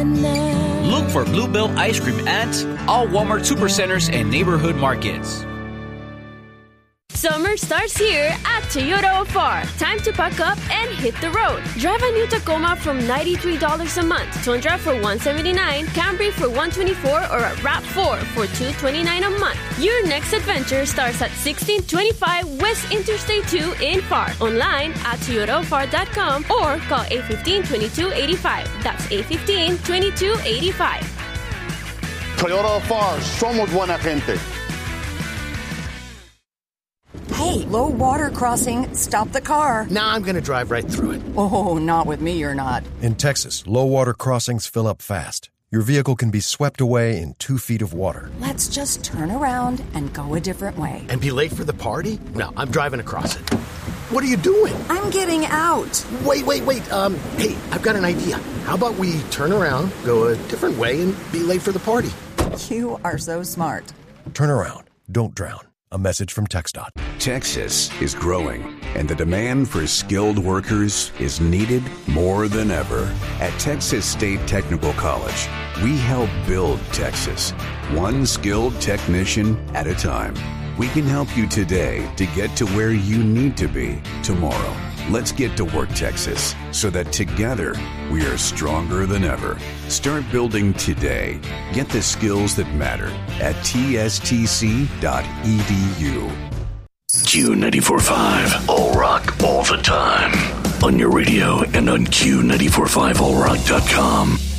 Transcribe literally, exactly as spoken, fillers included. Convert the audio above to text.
Look for Bluebell Ice Cream at all Walmart Supercenters and neighborhood markets. Summer starts here at Toyota of R. Time to pack up and hit the road. Drive a new Tacoma from ninety-three dollars a month, Tundra for one hundred seventy-nine dollars, Camry for one hundred twenty-four dollars, or a RAV four for two hundred twenty-nine dollars a month. Your next adventure starts at sixteen twenty-five West Interstate two in F A R. Online at toyota of r dot com or call eight one five, two two eight five. That's eight one five, two two eight five. Toyota of R, somos buena gente. Hey, low water crossing. Stop the car. Nah, I'm going to drive right through it. Oh, not with me, you're not. In Texas, low water crossings fill up fast. Your vehicle can be swept away in two feet of water. Let's just turn around and go a different way. And be late for the party? No, I'm driving across it. What are you doing? I'm getting out. Wait, wait, wait. Um, hey, I've got an idea. How about we turn around, go a different way, and be late for the party? You are so smart. Turn around. Don't drown. A message from TxDOT. Texas is growing, and the demand for skilled workers is needed more than ever. At Texas State Technical College, we help build Texas, one skilled technician at a time. We can help you today to get to where you need to be tomorrow. Let's get to work, Texas, so that together we are stronger than ever. Start building today. Get the skills that matter at T S T C dot E D U. Q ninety-four point five, all rock, all the time. On your radio and on Q nine four five all rock dot com.